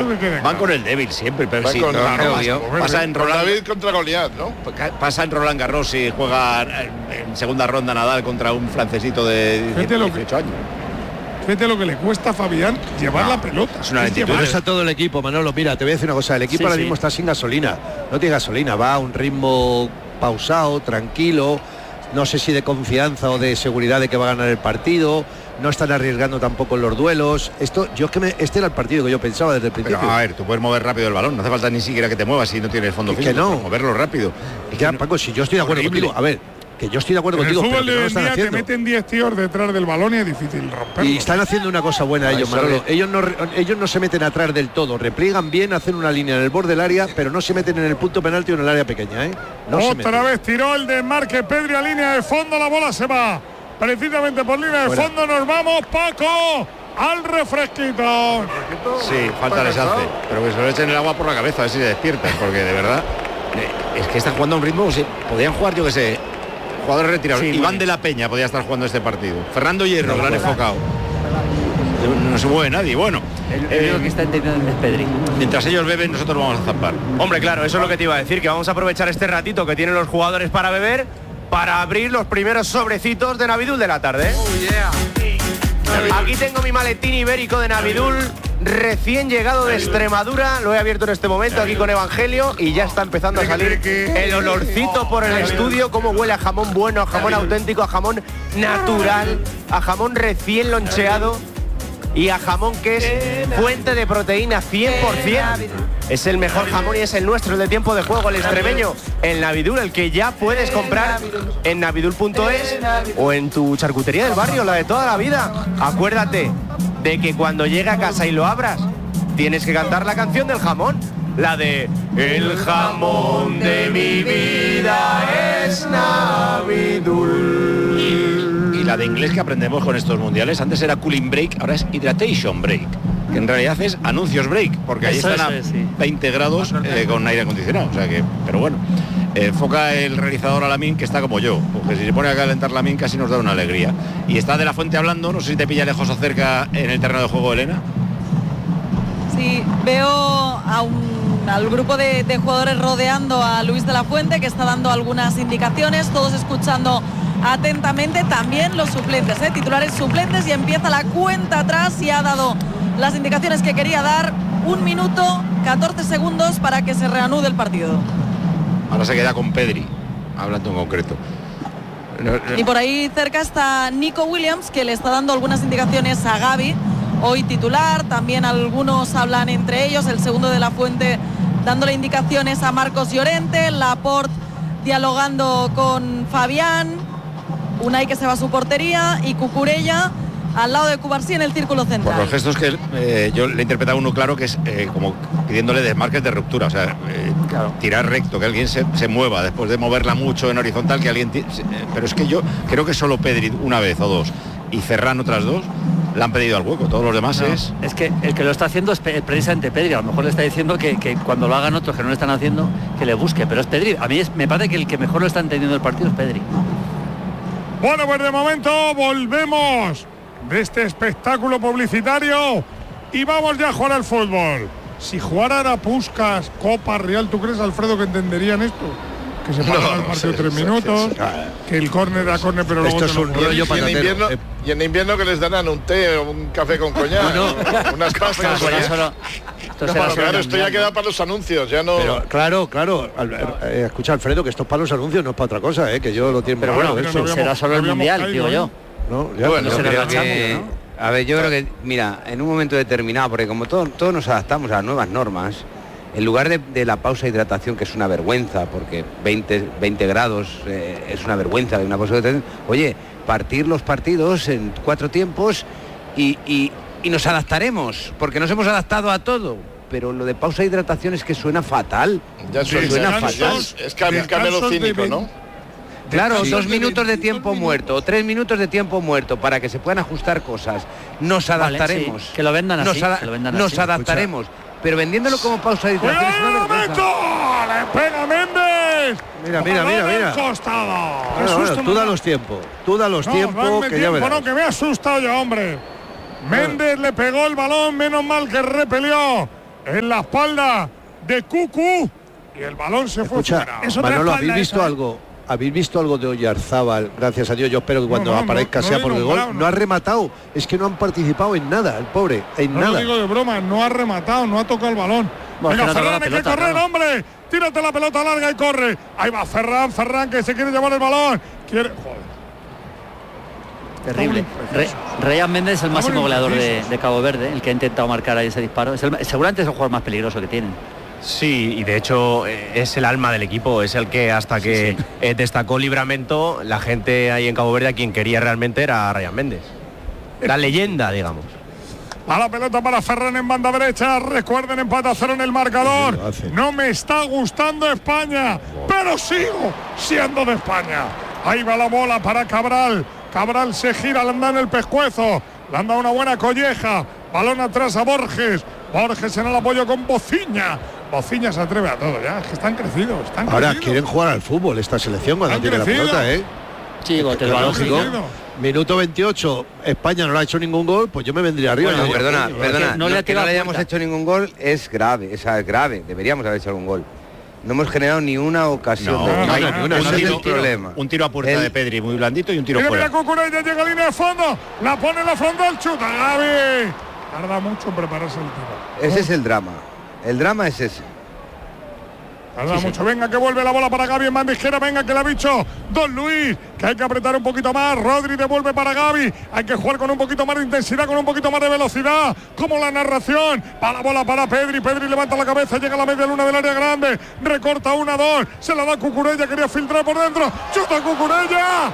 que quede. Van con el débil siempre, pero Van sí. con- Pasa en Roland, David contra Goliat, ¿no? pasa en Roland Garros y juega en segunda ronda Nadal contra un francesito de Fíjate lo 18 años. Fíjate lo que le cuesta a Fabián llevar la pelota. Es una lentitud. llevar- Pero es a todo el equipo, Manolo. Mira, te voy a decir una cosa. El equipo Sí, ahora sí. mismo está sin gasolina. No tiene gasolina. Va a un ritmo pausado, tranquilo. No sé si de confianza o de seguridad de que va a ganar el partido. No están arriesgando tampoco en los duelos. Este era el partido que yo pensaba desde el principio. Pero, a ver, tú puedes mover rápido el balón. No hace falta ni siquiera que te muevas si no tienes fondo Es que físico. no. Puedes moverlo rápido. Es que Ya, no- Paco, si yo estoy de acuerdo horrible. contigo. A ver, que yo estoy de acuerdo En el contigo, pero fútbol que de no lo hoy en están día te haciendo. meten 10 tíos detrás del balón y es difícil romperlo. Y están haciendo una cosa buena ellos, eso Manolo. es. Ellos no se meten atrás del todo. Repliegan bien, hacen una línea en el borde del área, pero no se meten en el punto penalti o en el área pequeña, ¿eh? No se Otra meten. vez tiró el desmarque Pedri a línea de fondo, la bola se va. Precisamente por línea de Fuera. fondo nos vamos, Paco, al refresquito. Sí, falta les hace. Pero que se lo echen el agua por la cabeza, a ver si se despiertan, porque de verdad es que están jugando a un ritmo. Podían jugar, yo que sé, jugadores retirados. Sí, Iván muy de la Peña podía estar jugando este partido. Fernando Hierro, que lo han enfocado. No se mueve nadie. Bueno, El único que está entendiendo es Pedri. mientras ellos beben, nosotros vamos a zampar. Hombre, claro, eso es lo que te iba a decir, que vamos a aprovechar este ratito que tienen los jugadores para beber, para abrir los primeros sobrecitos de Navidul de la tarde. Aquí tengo mi maletín ibérico de Navidul, recién llegado de Extremadura, lo he abierto en este momento aquí con Evangelio y ya está empezando a salir el olorcito por el estudio, cómo huele a jamón bueno, a jamón auténtico, a jamón natural, a jamón recién loncheado y a jamón que es fuente de proteína 100%. Es el mejor jamón y es el nuestro, el de tiempo de juego, el extremeño, el Navidul, el que ya puedes comprar en navidul.es o en tu charcutería del barrio, la de toda la vida. Acuérdate de que cuando llegue a casa y lo abras, tienes que cantar la canción del jamón, la de el jamón de mi vida es Navidul. Y la de inglés que aprendemos con estos mundiales, antes era cooling break, ahora es hydratation break, que en realidad es anuncios break, porque ahí Eso están es, a sí. 20 grados con aire acondicionado, o sea que, pero bueno, enfoca el realizador a Lamin, que está como yo, porque si se pone a calentar Lamin casi nos da una alegría. Y está De la Fuente hablando, no sé si te pilla lejos o cerca en el terreno de juego, Elena. Sí, veo al grupo de jugadores rodeando a Luis de la Fuente, que está dando algunas indicaciones, todos escuchando atentamente, también los suplentes, titulares suplentes, y empieza la cuenta atrás y ha dado las indicaciones que quería dar. 1 minuto, 14 segundos para que se reanude el partido. Ahora se queda con Pedri, hablando en concreto. Y por ahí cerca está Nico Williams, que le está dando algunas indicaciones a Gavi, hoy titular. También algunos hablan entre ellos, el segundo de la Fuente dándole indicaciones a Marcos Llorente, Laporte dialogando con Fabián, Unai que se va a su portería y Cucurella al lado de Cubarsí en el círculo Por central. los gestos que yo le he interpretado uno claro, que es como pidiéndole desmarques de ruptura, o sea, tirar recto, que alguien se mueva después de moverla mucho en horizontal, que alguien pero es que yo creo que solo Pedri una vez o dos y Ferran otras dos le han pedido al hueco, todos los demás Es que el que lo está haciendo es precisamente Pedri. A lo mejor le está diciendo que cuando lo hagan otros que no lo están haciendo, que le busque, pero es Pedri. A mí me parece que el que mejor lo está entendiendo el partido es Pedri. Bueno, pues de momento volvemos de este espectáculo publicitario y vamos ya a jugar al fútbol. Si jugaran a Puskás, Copa Real, ¿tú crees, Alfredo, que entenderían esto? Que se paran el partido 3 minutos, que el córner da córner, pero luego Esto es un rollo patatero. Y en invierno que les darán un té o un café con coñac, unas pastas. Claro, esto ya queda para los anuncios, ya no. Pero claro, escucha, Alfredo, que esto es para los anuncios, no es para otra cosa, que yo lo tiene. Pero muy bueno, claro, eso. será solo el mundial, digo yo. No, ya, Bueno, no será creo la Champions, que, ¿no? a ver, yo creo que, mira, en un momento determinado, porque como todos nos adaptamos a las nuevas normas, en lugar de la pausa de hidratación, que es una vergüenza, porque 20 grados es una vergüenza de una pausa de hidratación, oye, partir los partidos en 4 tiempos y nos adaptaremos, porque nos hemos adaptado a todo. Pero lo de pausa de hidratación es que suena fatal. Ya suena fatal. Es Camelo cínico, ¿no? Claro, Sí. 2 minutos de tiempo muerto o 3 minutos de tiempo muerto para que se puedan ajustar cosas. Nos adaptaremos. Sí, que lo vendan así. Nos adaptaremos. Pero vendiéndolo como pausa de hidratación es una vergüenza. ¡Le pega Méndez! Mira. Costado. Qué Bueno, susto tú me da da. los tiempos. Tú da los No, tiempos, dame que ya verás. no, que me ha asustado yo, hombre. Méndez le pegó el balón, menos mal que repelió en la espalda de Cucu y el balón se fue fuera. Manolo, ¿habéis visto algo? ¿Habéis visto algo de Oyarzábal? Gracias a Dios, yo espero que cuando aparezca sea por el gol. No ha rematado, es que no han participado en nada, el pobre, en nada. No lo digo de broma, no ha rematado, no ha tocado el balón. Venga, Ferran, hay que correr, hombre. Tírate la pelota larga y corre. Ahí va Ferran, que se quiere llevar el balón. Joder. Terrible. Ryan Méndez es el máximo goleador de Cabo Verde, el que ha intentado marcar ahí ese disparo. Seguramente es el jugador más peligroso que tienen. Sí, y de hecho es el alma del equipo, es el que hasta que destacó Libramento, la gente ahí en Cabo Verde a quien quería realmente era Ryan Méndez. La leyenda, digamos. A la pelota para Ferran en banda derecha. Recuerden, empate a 0 en el marcador. No me está gustando España, pero sigo siendo de España. Ahí va la bola para Cabral. Cabral se gira, le anda en el pescuezo. Le anda una buena colleja. Balón atrás a Borges. Borges en el apoyo con Bociña. Bociña se atreve a todo ya. Es que están crecidos. Ahora quieren jugar al fútbol esta selección cuando tiene la pelota, Sí, el balón Minuto 28, España no le ha hecho ningún gol, pues yo me vendría arriba. Bueno, perdona, que no le hayamos hecho ningún gol es grave, es grave, deberíamos haber hecho algún gol. No hemos generado ni una ocasión problema. Un tiro a puerta de Pedri muy blandito y un tiro fuera. Mira Cucurella, llega a línea de fondo, la pone en la frontal, chuta Gavi. Tarda mucho en prepararse el tiro. Ese es el drama. El drama es ese. Tarda mucho. Venga, que vuelve la bola para Gavi en banda izquierda. Venga, que le ha dicho Don Luis, que hay que apretar un poquito más. Rodri devuelve para Gavi. Hay que jugar con un poquito más de intensidad, con un poquito más de velocidad. Como la narración. Para la bola para Pedri. Pedri levanta la cabeza, llega a la media luna del área grande. Recorta 1-2. Se la da Cucurella, quería filtrar por dentro. ¡Chuta Cucurella!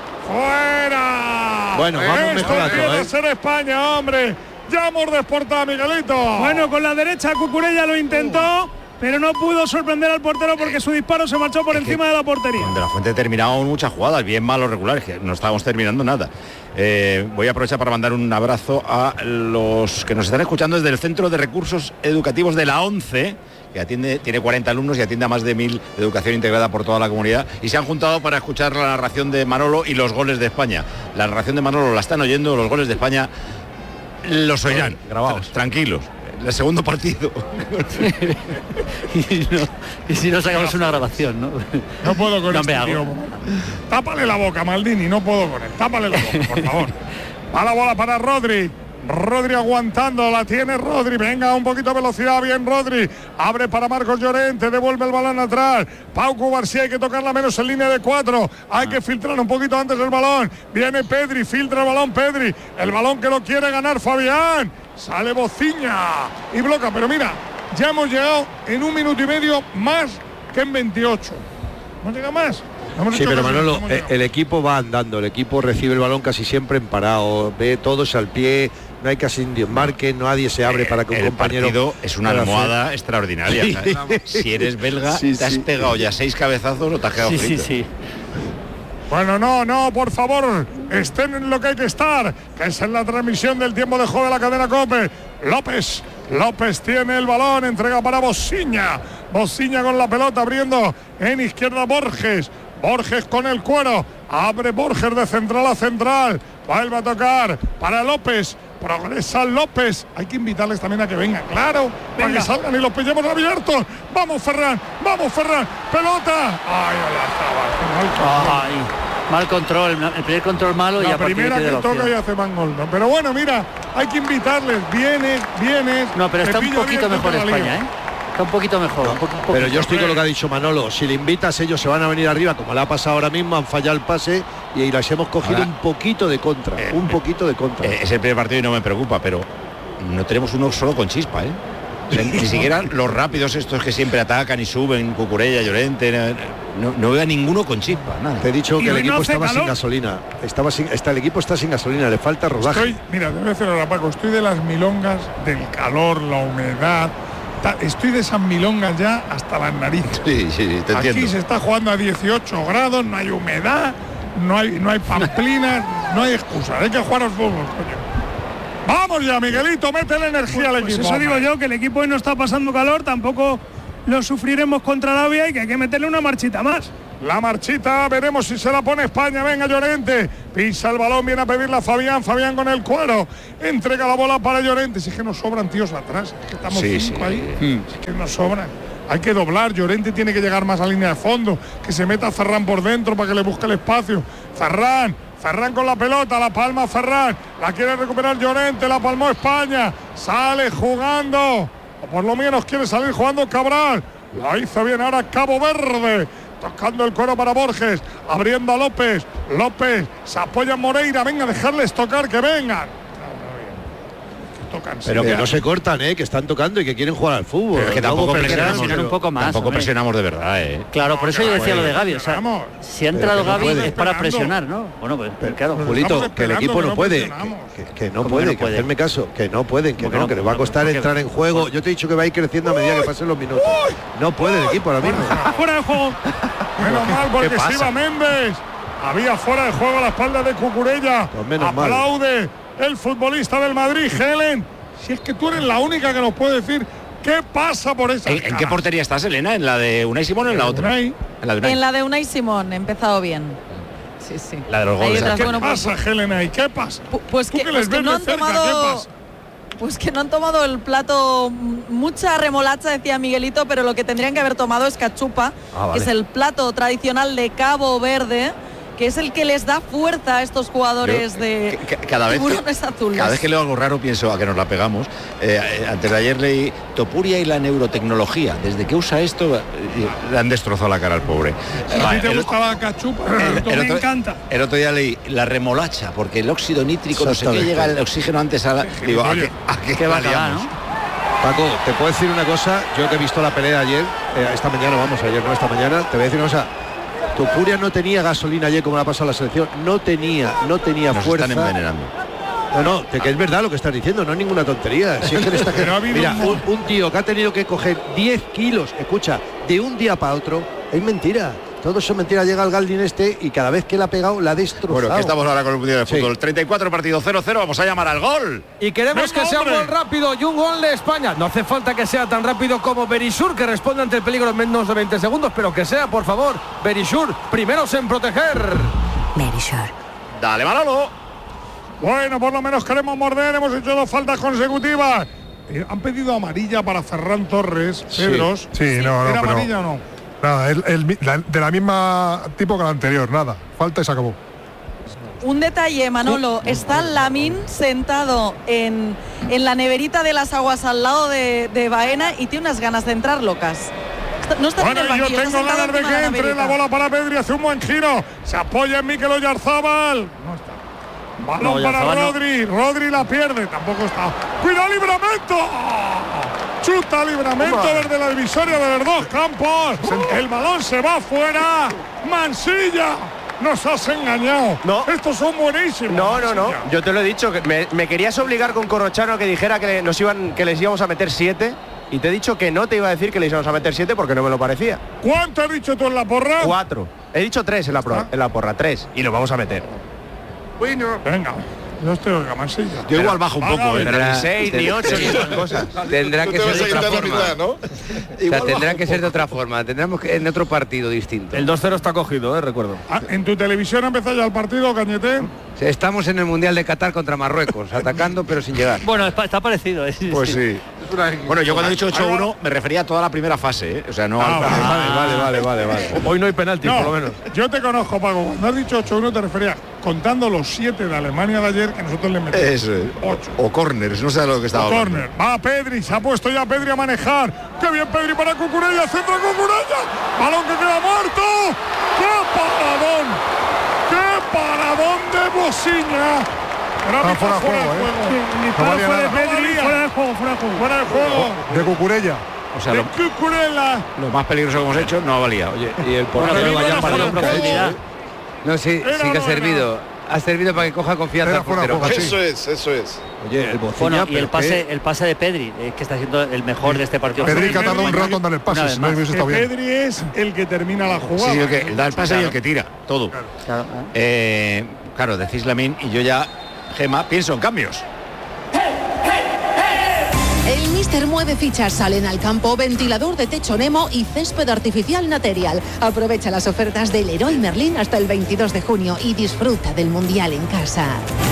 ¡Fuera! Bueno, vamos mejorando. Quiere ser España, hombre. Ya morde exporta, Miguelito. Bueno, con la derecha Cucurella lo intentó, pero no pudo sorprender al portero porque su disparo se marchó por encima de la portería. De la Fuente terminamos muchas jugadas, bien malos regulares, que no estábamos terminando nada. Voy a aprovechar para mandar un abrazo a los que nos están escuchando desde el Centro de Recursos Educativos de la ONCE, que tiene 40 alumnos y atiende a más de 1000 de educación integrada por toda la comunidad, y se han juntado para escuchar la narración de Manolo y los goles de España. La narración de Manolo la están oyendo, los goles de España los oirán, grabados, tranquilos. El segundo partido. y si no sacamos una grabación, ¿no? No puedo con este tío. Tápale la boca, Maldini, no puedo con él. Tápale la boca, por favor. Va la bola para Rodri. Rodri aguantando, la tiene Rodri, venga, un poquito de velocidad, bien Rodri, abre para Marcos Llorente, devuelve el balón atrás, Pau Cubarsí, hay que tocarla menos en línea de 4, hay que filtrar un poquito antes el balón, viene Pedri, filtra el balón Pedri, el balón que lo quiere ganar Fabián, sale Bociña y bloca, pero mira, ya hemos llegado en 1 minuto y medio más que en 28, no llega más. Sí, pero Manolo, el equipo va andando, el equipo recibe el balón casi siempre en parado, ve todos al pie, no hay casi marque, nadie se abre para que un compañero... El partido es una almohada extraordinaria. Sí. Si eres belga, te has pegado ya 6 cabezazos o te has quedado frito. Sí. Bueno, no, por favor, estén en lo que hay que estar, que es en la transmisión del tiempo de juego de la cadena COPE. López tiene el balón, entrega para Bociña con la pelota, abriendo en izquierda Borges con el cuero, abre Borges de central a central, vuelve a tocar para López, progresa López, hay que invitarles también a que vengan, claro, para que salgan y los pillemos abiertos. Vamos Ferran, pelota. Mal control, el primer control malo y la primera que toca y hace mal gol, ¿no? Pero bueno, mira, hay que invitarles, viene. No, pero está un poquito mejor España, Está un poquito mejor. Pero yo estoy con lo que ha dicho Manolo. Si le invitas, ellos se van a venir arriba, como le ha pasado ahora mismo, han fallado el pase y las hemos cogido un poquito de contra. Es el primer partido y no me preocupa, pero no tenemos uno solo con chispa, Ni siquiera los rápidos estos que siempre atacan y suben, Cucurella, Llorente, no veo a ninguno con chispa, nada. Te he dicho que el equipo estaba sin gasolina. El equipo está sin gasolina, le falta rodaje. Mira, te voy a decir ahora, Paco, estoy de las milongas, del calor, la humedad. Estoy de esas milongas ya hasta las narices. Sí, te entiendo. Aquí se está jugando a 18 grados, no hay humedad, no hay pamplinas, no hay excusa. Hay que jugar al fútbol, coño. Vamos ya, Miguelito, mete la energía al equipo. Eso digo yo, que el equipo hoy no está pasando calor, tampoco lo sufriremos contra Arabia y que hay que meterle una marchita más. La marchita, veremos si se la pone España. Venga, Llorente. Pisa el balón, viene a pedirla Fabián. Fabián con el cuero. Entrega la bola para Llorente. Si es que nos sobran tíos atrás. Es que estamos 5 ahí. Si es que nos sobran. Hay que doblar. Llorente tiene que llegar más a línea de fondo. Que se meta Ferran por dentro para que le busque el espacio. Ferran con la pelota. La palma Ferran. La quiere recuperar Llorente. La palmó España. Sale jugando. O por lo menos quiere salir jugando Cabral. La hizo bien ahora Cabo Verde. Tocando el cuero para Borges, abriendo a López, se apoya en Moreira, venga, dejarles tocar, que vengan. Pero que no se cortan, que están tocando y que quieren jugar al fútbol. Pero es que tampoco presionar un poco más. Tampoco presionamos de verdad, Claro, por eso yo decía lo de Gavi. O sea, si ha entrado Gavi es para presionar, ¿no? Bueno, pues claro. Julito, que el equipo no puede, que no puede, que hacerme caso, que no pueden, que no, que les va a costar entrar en juego. Yo te he dicho que va a ir creciendo a medida que pasen los minutos. No puede el equipo ahora mismo. Fuera de juego. Menos mal, porque se iba Méndez. Había fuera de juego a la espalda de Cucurella. Aplaude el futbolista del Madrid, Helen. Si es que tú eres la única que nos puede decir qué pasa por esa. ¿En qué portería estás, Elena? ¿En la de Unai Simón o en la otra? En la de Unai Simón, he empezado bien. Sí. La de los goles. ¿Qué pasa, Helena? ¿Y qué pasa? Pues que no han tomado. Pues que no han tomado el plato, mucha remolacha, decía Miguelito, pero lo que tendrían que haber tomado es cachupa, que es el plato tradicional de Cabo Verde, que es el que les da fuerza a estos jugadores de tiburones azules. Cada vez que leo algo raro pienso a que nos la pegamos. Antes de ayer leí Topuria y la neurotecnología. Desde que usa esto le han destrozado la cara al pobre. ¿A ti te gusta la cachupa? Me encanta. El otro día leí la remolacha, porque el óxido nítrico, no sé qué, llega el oxígeno antes a la... Digo, ¿a qué variamos? Paco, te puedo decir una cosa. Yo que he visto la pelea ayer, esta mañana, esta mañana, te voy a decir una cosa. Topuria no tenía gasolina ayer como la ha pasado la selección, no tenía fuerza. Están envenenando. No, que es verdad lo que estás diciendo, no es ninguna tontería. Si es que mira, un tío que ha tenido que coger 10 kilos, escucha, de un día para otro, es mentira. Todo eso es mentira. Llega el Galdín y cada vez que la ha pegado la ha destrozado. Bueno, que estamos ahora con el Mundial de Fútbol. Sí. 34 partidos 0-0, vamos a llamar al gol. Y queremos que sea un gol rápido y un gol de España. No hace falta que sea tan rápido como Berisur, que responde ante el peligro en menos de 20 segundos, pero que sea, por favor, Berisur, primeros en proteger. Berisur. Dale, Manolo. Bueno, por lo menos queremos morder, hemos hecho 2 faltas consecutivas. Han pedido amarilla para Ferran Torres, Pedros. Sí, no, ¿Era pero amarilla o no? Nada, de la misma tipo que la anterior, nada. Falta y se acabó. Un detalle, Manolo, está Lamín sentado en la neverita de las aguas al lado de Baena y tiene unas ganas de entrar locas. No está en el banquillo, yo tengo ganas de que entre la bola para Pedri, hace un buen giro. Se apoya en Mikel Oyarzabal. No está. Balón para Rodri. Rodri la pierde, tampoco está. ¡Cuidado, Livramento! Chuta Livramento desde la divisoria de los dos campos. El balón se va fuera. Mansilla. Nos has engañado. No. Estos son buenísimos. No. Yo te lo he dicho. Que me querías obligar con Corrochano a que dijera que les íbamos a meter 7. Y te he dicho que no te iba a decir que les íbamos a meter 7 porque no me lo parecía. ¿Cuánto has dicho tú en la porra? 4. He dicho 3 en la porra. 3. Y lo vamos a meter. Bueno. Venga. Yo estoy Mansilla. Yo igual bajo un poco, pero ni 6, ni 8, ni esas cosas. Tendrá que ser de otra forma. Mitad, ¿no? O sea, tendrá que ser de otra forma. Tendremos que en otro partido distinto. El 2-0 está cogido, recuerdo. ¿En tu televisión ha empezado ya el partido, Cañete? Estamos en el Mundial de Qatar contra Marruecos, atacando pero sin llegar. Bueno, está parecido. Pues sí. Bueno, yo cuando he dicho 8-1 me refería a toda la primera fase, O sea, no al Vale. Hoy no hay penalti, por lo menos. Yo te conozco, Paco. Cuando has dicho 8-1 te referías contando los 7 de Alemania de ayer que nosotros le metimos. Eso. 8. O corners, no sé lo que estaba hablando. Corner. Va Pedri, se ha puesto ya Pedri a manejar. ¡Qué bien Pedri para Cucurella! ¡Centro Cucurella! ¡Balón que queda muerto! ¡Qué paradón! ¡Qué paradón de Bosiña! Está fuera de juego, No valía nada. Fuera de juego. De Cucurella. O sea, de Cucurella. Lo más peligroso que hemos hecho no valía. Oye, y el portero vaya para profundidad. No, sí que ha servido. Ha servido para que coja confianza al portero. Eso es. Oye, el Bociña, y el pase de Pedri, que está siendo el mejor de este partido. Pedri que ha tardado un rato en dar el pase, si no habéis visto bien. Pedri es el que termina la jugada. Sí, el da el pase y el que tira, todo. Claro, decís Lamín y yo ya, Gema, pienso en cambios. El Míster mueve fichas, salen al campo, ventilador de techo Nemo y césped artificial Material. Aprovecha las ofertas del Leroy Merlin hasta el 22 de junio y disfruta del Mundial en casa.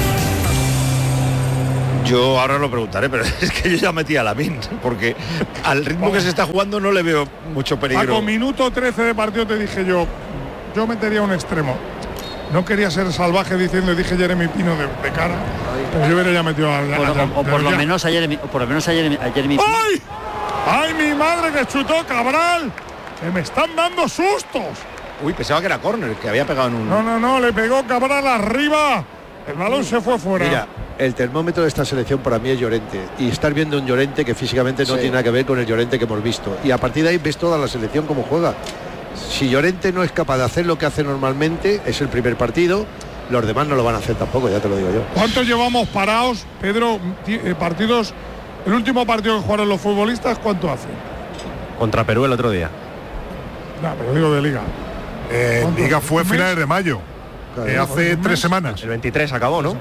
Yo ahora lo preguntaré, pero es que yo ya metí a Lamine, porque al ritmo que se está jugando no le veo mucho peligro. Paco, minuto 13 de partido te dije yo metería un extremo. No quería ser salvaje dije Jeremy Pino de cara, pero yo hubiera ya metido por lo menos a Jeremy Pino. ¡Ay! ¡Ay, mi madre, que chutó Cabral! ¡Que me están dando sustos! Uy, pensaba que era córner, que había pegado en un... No, le pegó Cabral arriba. El balón se fue fuera. Mira, el termómetro de esta selección para mí es Llorente. Y estar viendo un Llorente que físicamente no tiene nada que ver con el Llorente que hemos visto. Y a partir de ahí ves toda la selección cómo juega. Si Llorente no es capaz de hacer lo que hace normalmente, es el primer partido, los demás no lo van a hacer tampoco, ya te lo digo yo. ¿Cuántos llevamos parados, Pedro, partidos? El último partido que jugaron los futbolistas, ¿cuánto hace? Contra Perú el otro día. No, pero digo de Liga. Liga fue finales de mayo. Hace 3 semanas. El 23 acabó, ¿no?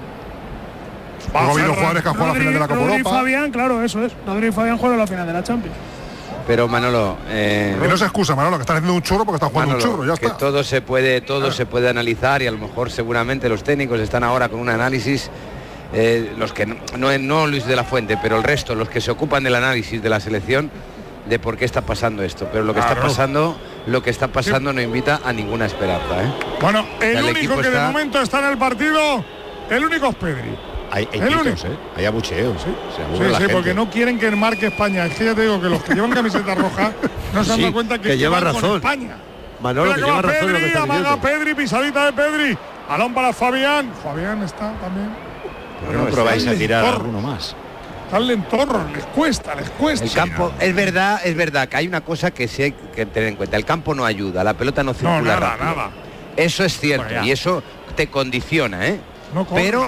Luego ha habido jugadores que han jugado la final de la Copa Rodri Europa. y Fabián, claro, eso es. Rodri y Fabián jugaron la final de la Champions. Pero Manolo, que no se excusa, Manolo, que están haciendo un churro porque están jugando Manolo, un churro, ya que está. todo se puede analizar y a lo mejor seguramente los técnicos están ahora con un análisis, los que no Luis de la Fuente, pero el resto, los que se ocupan del análisis de la selección, de por qué está pasando esto. Pero lo que está pasando no invita a ninguna esperanza, ¿eh? Bueno, el único equipo que de momento está en el partido, el único es Pedri. Hay gritos, hay abucheos. Sí, porque no quieren que marque España. Es que ya te digo que los que llevan camiseta roja no se han dado cuenta que lleva van razón. Con España. Manolo, que lleva razón. Pedri, amaga Pedri, pisadita de Pedri. Balón para Fabián. Fabián está también. Pero no probáis a tirar alguno más. Están lentorros, les cuesta. El campo, es verdad que hay una cosa que sí hay que tener en cuenta. El campo no ayuda, la pelota no circula nada. Eso es cierto, y eso te condiciona, ¿eh? No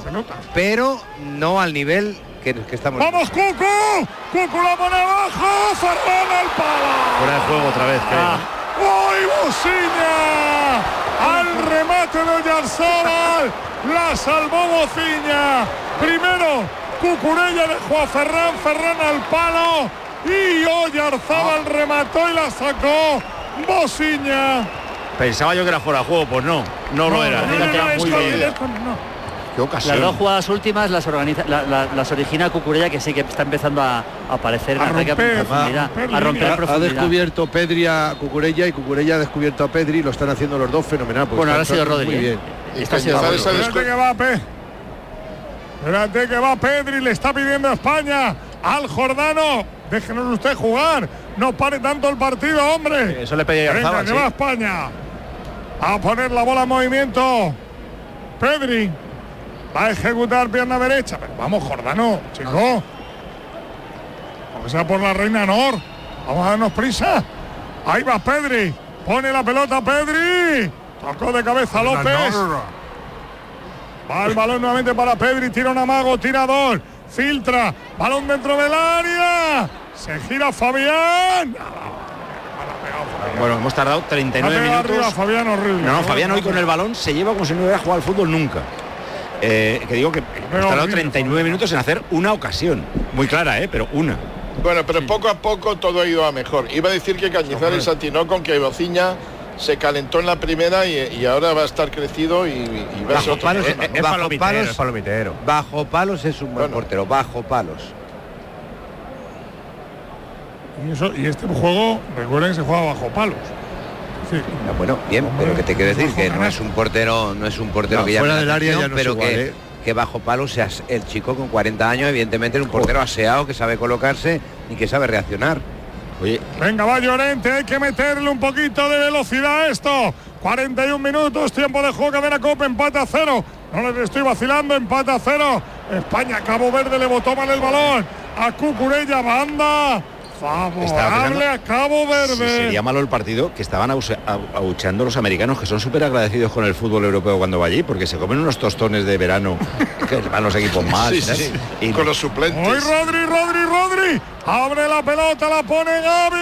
pero no al nivel que estamos. ¡Vamos, Cucu! ¡Cucu la pone abajo! ¡Ferran al palo! Fuera de juego otra vez, ¡Uy, Bociña! Al remate de Oyarzabal. La salvó Bociña. Primero, Cucurella dejó a Ferran al palo. Y Oyarzabal remató y la sacó Bociña. Pensaba yo que era fuera de juego, pues no lo era. Muy bien. Qué ocasión. Las dos jugadas últimas las origina Cucurella, que sí que está empezando a aparecer a romper profundidad. Ha descubierto Pedri a Cucurella y Cucurella ha descubierto a Pedri, lo están haciendo los dos fenomenal. Bueno, ahora ha sido Rodri. Muy bien. Espérate que va Pedri, le está pidiendo a España al Jordano. Déjenos usted jugar, no pare tanto el partido, hombre. Eso le pedía Venga, que va España a poner la bola en movimiento. Pedri va a ejecutar pierna derecha, pero vamos, Jordano, chico. Aunque sea por la reina Nor, vamos a darnos prisa. Ahí va Pedri, pone la pelota Pedri, tocó de cabeza López. Va el balón nuevamente para Pedri, tira un amago, tirador, filtra, balón dentro del área, se gira Fabián. Bueno, hemos tardado 39 minutos. Arriba, Fabián, horrible. No, Fabián hoy con el balón se lleva como si no hubiera jugado al fútbol nunca. Que digo que hemos tardado 39 minutos en hacer una ocasión. Muy clara, pero una. Bueno, pero poco a poco todo ha ido a mejor. Iba a decir que Cañizares atinó con que Bociña se calentó en la primera y ahora va a estar crecido y va a ser otro es palomitero. Bajo palos es un buen portero, bajo palos. Y este juego, recuerden que se juega bajo palos. Sí. Bueno, bien, pero que te quiero decir que no es un portero que ya fuera del área ya no pero es igual, que bajo palos sea el chico con 40 años, evidentemente es un portero aseado que sabe colocarse y que sabe reaccionar. Oye, venga, va Llorente, hay que meterle un poquito de velocidad a esto. 41 minutos, tiempo de juego, cadena Copa, empate a 0. No les estoy vacilando, empate a 0. España, Cabo Verde le botó mal el balón. A Cucurella, banda favorable a Cabo Verde. Sí, sería malo el partido que estaban abucheando los americanos, que son súper agradecidos con el fútbol europeo cuando va allí, porque se comen unos tostones de verano que van los equipos más. Y con los suplentes. Hoy Rodri. Abre la pelota, la pone Gavi.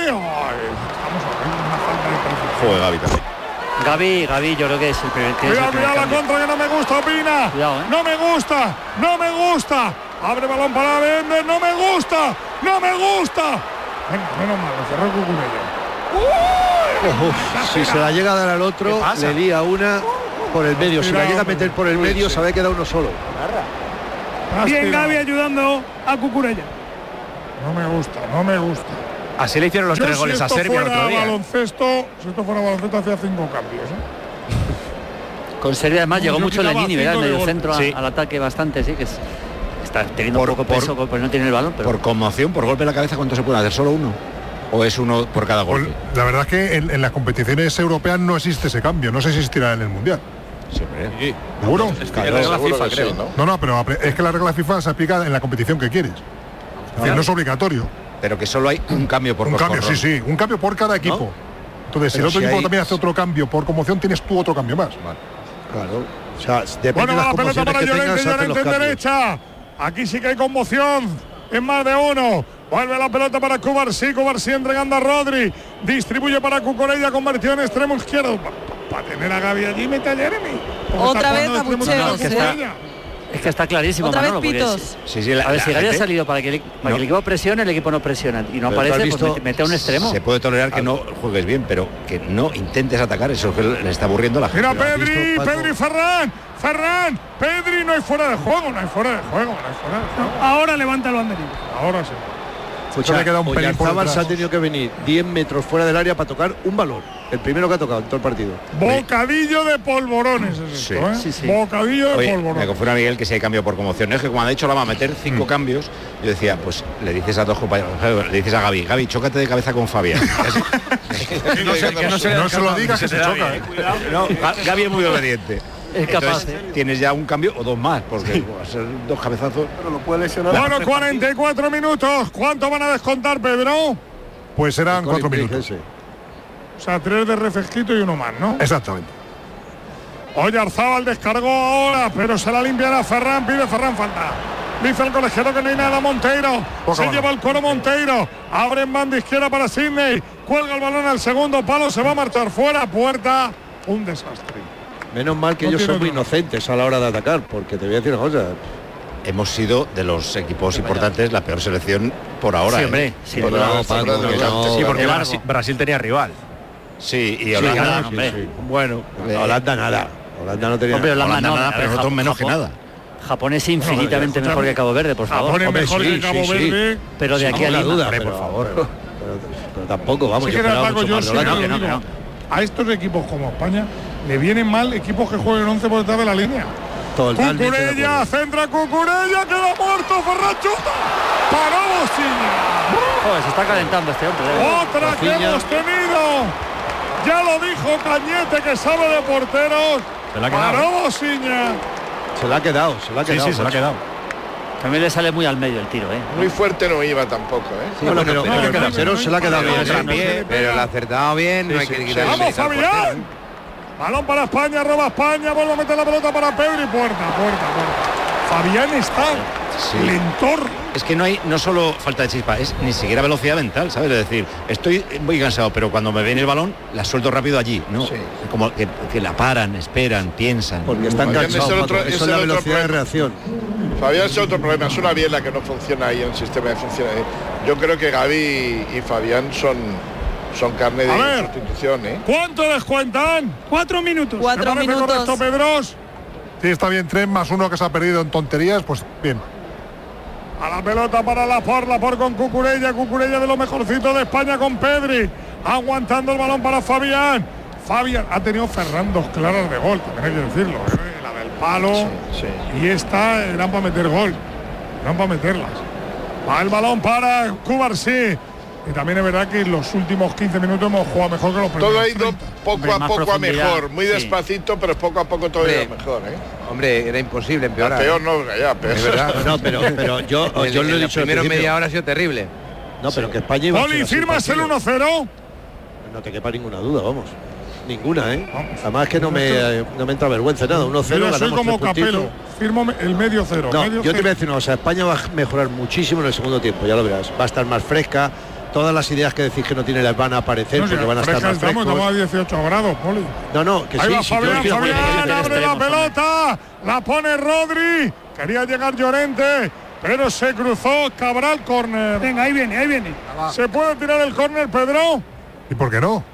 Joder, Gavi también. Gavi, yo creo que es el primer. Cuidado la contra que no me gusta, opina. Cuidado, No me gusta. Abre balón para Bender, no me gusta. ¡No me gusta! Venga, menos mal, lo cerró Cucurella. Si se la llega a dar al otro, le lía una por el medio. Si la llega a meter por el medio, sabe que da uno solo. Bien Gavi ayudando a Cucurella. No me gusta. Así le hicieron los 3 goles a Serbia el otro día. Si esto fuera baloncesto, hacía 5 cambios. Con Serbia además llegó mucho Lenini, ¿verdad? El medio centro sí. al ataque bastante, sí, que está teniendo poco peso porque no tiene el balón. Pero... Por conmoción, por golpe en la cabeza, ¿cuánto se puede hacer? ¿Solo uno? ¿O es uno por cada golpe? La verdad es que en las competiciones europeas no existe ese cambio, no se existirá en el Mundial. Sí. ¿Seguro? Es que la regla FIFA, creo, ¿no? No, pero es que la regla FIFA se aplica en la competición que quieres. Es decir, no es obligatorio. Pero que solo hay un cambio por un cambio, sí, un cambio por cada equipo. ¿No? Entonces, si el otro equipo también hace otro cambio por conmoción, tienes tú otro cambio más. Vale. Claro. O sea, depende de las pelota para Llorente en derecha. Aquí sí que hay conmoción. Es más de uno. Vuelve la pelota para Cubarsí entregando a Rodri. Distribuye para Cucurella, convertido en extremo izquierdo. Para tener a Gavi allí, mete a Jeremy. Otra vez a Bucheo. Es que está clarísimo, otra Manolo, vez pitos. A ver, si Gavi ha salido para que el equipo presione, el equipo no presiona. Y no aparece, pues mete a un extremo. Se puede tolerar que no juegues bien, pero que no intentes atacar. Eso es que le está aburriendo a la gente. Mira Pedri, Ferran, Pedri, no hay fuera de juego. Ahora levanta el banderín. Ahora sí. Le queda un pelín por detrás. Se ha tenido que venir 10 metros fuera del área para tocar un balón. El primero que ha tocado en todo el partido. Bocadillo de polvorones es esto, sí. Bocadillo de polvorones. Me confunde a Miguel que si hay cambio por conmoción. Es que cuando ha dicho la va a meter 5 cambios, yo decía, pues le dices a dos compañeros, le dices a Gavi, chócate de cabeza con Fabián. No se lo digas que se choca. No, Gavi es muy obediente. Es capaz. Tienes ya un cambio o 2 más, porque va a ser 2 cabezazos. Pero lo puede lesionar. Bueno, 44 minutos. ¿Cuánto van a descontar, Pedro? Pues serán 4 minutos. O sea, 3 de refresquito y 1 más, ¿no? Exactamente. Oyarzábal descargó ahora, pero se la limpiará Ferran, pide Ferran falta. Dice el colegiado que no hay nada. Monteiro. Se lleva el coro Monteiro. Abre en banda izquierda para Sidney. Cuelga el balón al segundo palo. Se va a marchar fuera. Puerta. Un desastre. Menos mal que ellos son muy inocentes a la hora de atacar, porque te voy a decir una cosa. Hemos sido de los equipos importantes la peor selección por ahora. Sí, hombre. Sí, porque Brasil tenía rival. Sí, y Holanda. Sí. Bueno, Holanda nada. Holanda no tenía nada, pero nosotros menos que nada. Japón es infinitamente mejor que Cabo Verde, por favor. Japón es mejor que Cabo Verde. Pero de aquí a la duda, por favor. Pero tampoco, vamos, yo esperaba mucho más de Holanda. A estos equipos como España le vienen mal equipos que jueguen 11 por detrás de la línea. Cucurella, centra Cucurella, queda muerto, Ferran chuta. Paró Bosilla. Joder, se está calentando este hombre. Otra que hemos tenido. Ya lo dijo Cañete, que sabe de porteros. Paró Bosilla. Se la ha quedado. Sí, se la ha quedado. También le sale muy al medio el tiro, Muy fuerte no iba tampoco, Sí, bueno, pero se la ha quedado bien. Pero lo ha acertado bien, no hay que quitarle. ¡Vamos, Fabián! Balón para España, roba España, vuelve a meter la pelota para Pedri, puerta. Fabián está lentor. Es que no solo falta de chispa, es ni siquiera velocidad mental, ¿sabes? Es decir, estoy muy cansado, pero cuando me viene el balón, la suelto rápido allí, ¿no? Sí. Como que la paran, esperan, piensan. Porque están cansados, eso es la velocidad de reacción. Fabián es otro problema, es una biela que no funciona ahí en el sistema de función. Yo creo que Gavi y Fabián son carne de sustitución, ¿Cuánto descuentan? 4 minutos. 4 minutos. ¿Correcto, Pedros? Sí, está bien, 3 más 1 que se ha perdido en tonterías, pues bien. A la pelota para Laporte con Cucurella de lo mejorcito de España con Pedri. Aguantando el balón para Fabián. Fabián ha tenido Ferran 2 claras de gol, también hay que decirlo. La del palo y esta eran para meter gol. Eran para meterlas. Va el balón para Cubarsí. Y también es verdad que en los últimos 15 minutos hemos jugado mejor que los primeros. Todo ha ido poco a poco a mejor, muy despacito, pero poco a poco todo ha ido mejor, Hombre, era imposible empeorar. Peor no, ya, peor. Es verdad. No, pero yo lo he dicho. Primero media hora ha sido terrible. No, pero que España iba. Poli, ¿firmas el 1-0? No te quepa ninguna duda, vamos. Ninguna, Además que no me entra vergüenza nada. 1-0, yo soy como Capello, firmo el medio 0. No, yo te voy a decir una cosa, España va a mejorar muchísimo en el segundo tiempo, ya lo verás. Va a estar más fresca. Todas las ideas que decís que no tiene las van a aparecer porque van a estar más frescos. Estamos a 18 grados, Poli. No, que ahí sí. Va Fabián, abre la pelota, la pone Rodri. Quería llegar Llorente. pero se cruzó Cabral, córner. Venga, ahí viene. ¿Se puede tirar el córner, Pedro? ¿Y por qué no?